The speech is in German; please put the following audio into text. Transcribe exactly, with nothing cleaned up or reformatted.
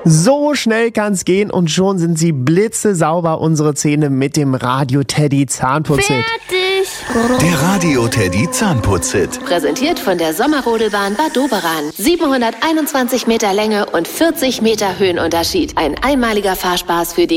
So schnell kann's gehen und schon sind sie blitzesauber, unsere Zähne mit dem Radio Teddy Zahnputzhit. Fertig! Der Radio Teddy Zahnputzhit. Präsentiert von der Sommerrodelbahn Bad Doberan. siebenhunderteinundzwanzig Meter Länge und vierzig Meter Höhenunterschied. Ein einmaliger Fahrspaß für die